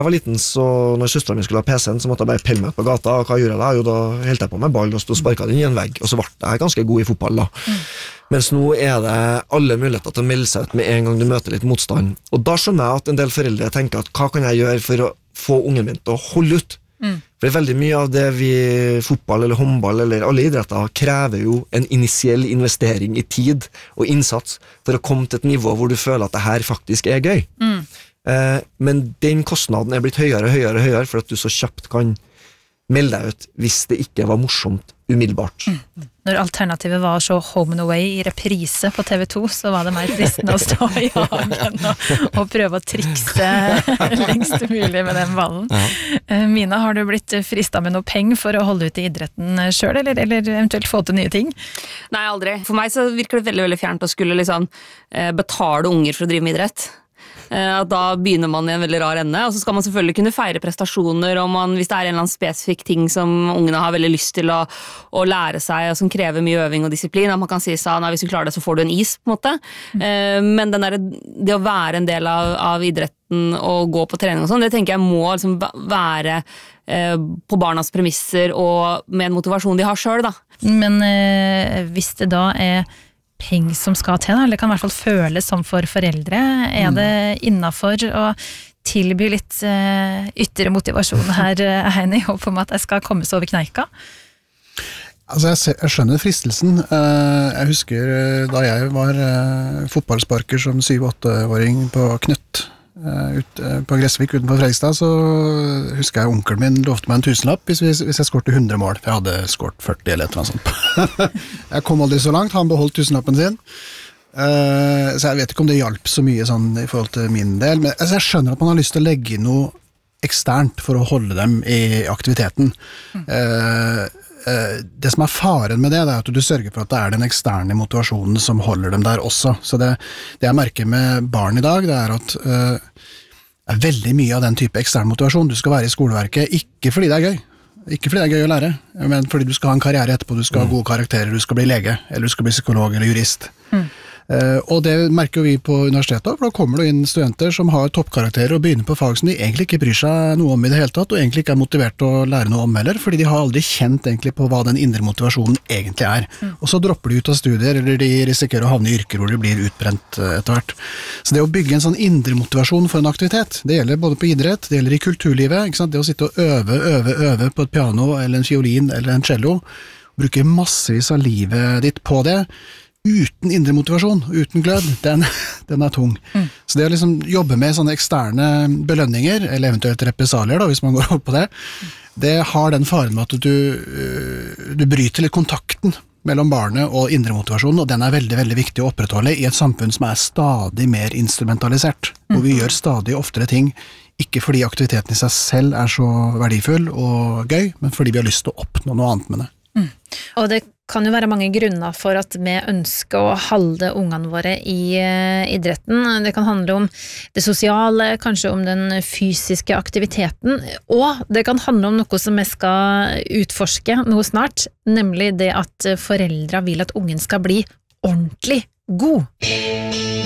Jeg var liten, så når søsteren min skulle ha PC-en, så måtte jeg bare pelle meg ut på gata, og hva gjorde jeg da? Jo, da heldte jeg på med ball, og stod og sparket den i en vegg, og så ble jeg ganske god i fotball da. Mens nå er det alle muligheter til å melde seg ut med en gang du møter litt motstand. Og da skjønner jeg at en del foreldre tenker at hva kan jeg gjøre for å få ungen min til å holde ut? For veldig mye av det fotball eller håndball eller alle idretter krever jo en initiell investering i tid og innsats for å komme til et nivå hvor du føler at det her faktisk er gøy. Men den kostnaden er blitt høyere og høyere og høyere for at du så kjapt kan melde deg ut hvis det ikke var morsomt umiddelbart. Når alternativet var å se Home and Away i reprise på TV2, så var det mer fristende å stå i hagen og prøve å trikse lengst mulig med den ballen. Mina, har du blitt fristet med noe penger for å holde ut i idretten selv, eller eventuelt få til nye ting? Nei, aldri. For meg så virker det veldig, veldig fjernt å skulle liksom betale unger for å drive med idrett. At da begynner man i en veldig rar ende, og så skal man selvfølgelig kunne feire prestasjoner, og hvis det er en eller annen spesifikk ting som ungene har veldig lyst til å lære seg, og som krever mye øving og disiplin, at man kan si sånn, hvis du klarer det så får du en is, på en måte. Men det å være en del av idretten og gå på trening og sånn, det tenker jeg må liksom være på barnas premisser og med en motivasjon de har selv da. Men hvis det da er penger som skal til, eller kan i hvert fall føles som for foreldre, er det innenfor å tilby litt ytterligere motivasjon her, Heine, i håp om at jeg skal komme så over kneika? Altså jeg skjønner fristelsen. Jeg husker da jeg var fotballsparker som 7-8-åring på Knøtt, på Gressvik utenfor Fredrikstad, så husker jeg onkelen min lovte meg en 1000-lapp hvis jeg skårte 100 mål, for jeg hadde skårt 40 eller et eller annet sånt. Jeg kom aldri så langt, han beholdt 1000-lappen sin, så jeg vet ikke om det hjalp så mye sånn i forhold til min del, men altså, jeg skjønner at man har lyst til å legge inn noe eksternt for å holde dem i aktiviteten. Det som er faren med det er at du sørger for at det er den eksterne motivasjonen som holder dem der også. Så det jeg merker med barn i dag, det er at det er veldig mye av den type ekstern motivasjon. Du skal være i skoleverket, ikke fordi det er gøy. Ikke fordi det er gøy å lære, men fordi du skal ha en karriere etterpå, du skal ha gode karakterer, du skal bli lege, eller du skal bli psykolog eller jurist. Og det merker vi på universitetet, for da kommer det inn studenter som har toppkarakterer og begynner på fag som de egentlig ikke bryr seg noe om i det hele tatt, og egentlig ikke er motivert til å lære noe om heller, fordi de har aldri kjent egentlig på hva den indre motivasjonen egentlig er. Og så dropper de ut av studier, eller de risikerer å havne i yrker hvor de blir utbrent etter hvert. Så det å bygge en sånn indre motivasjon for en aktivitet, det gjelder både på idrett, det gjelder i kulturlivet, ikke sant? Det å sitte og øve på et piano, eller en fiolin, eller en cello, bruke massevis av livet ditt på det, uten indre motivasjon, uten glød, den er tung. Så det å liksom jobbe med sånne eksterne belønninger, eller eventuelt represalier da, hvis man går opp på det, det har den faren med at du bryter litt kontakten mellom barnet og indre motivasjon, og den er veldig, veldig viktig å opprettholde i et samfunn som er stadig mer instrumentalisert, hvor vi gjør stadig oftere ting, ikke fordi aktiviteten i seg selv er så verdifull og gøy, men fordi vi har lyst til å oppnå noe annet med det. Og det kan jo være mange grunner for at vi ønsker å holde ungene våre i idretten. Det kan handle om det sosiale, kanskje om den fysiske aktiviteten, og det kan handle om noe som vi skal utforske nå snart, nemlig det at foreldre vil at ungen skal bli ordentlig god.